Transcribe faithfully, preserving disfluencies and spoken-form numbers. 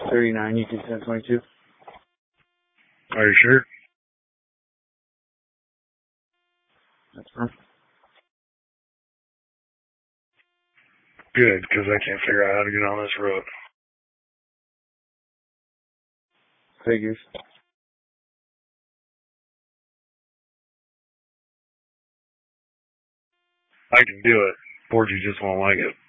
thirty-nine, U T ten twenty-two. Are you sure? That's fine. Good, because I can't figure out how to get on this road. Figures. I can do it. four G just won't like it.